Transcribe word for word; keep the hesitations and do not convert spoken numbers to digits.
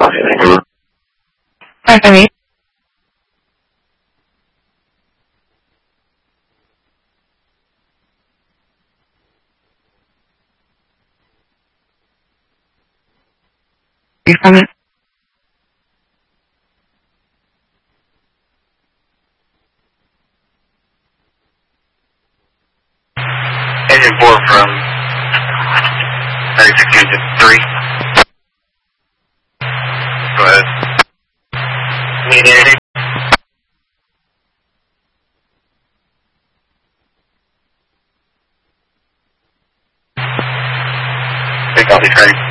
Sorry. You coming? Engine four from thirty-six engine three. Go ahead. Need anything? Take off the train.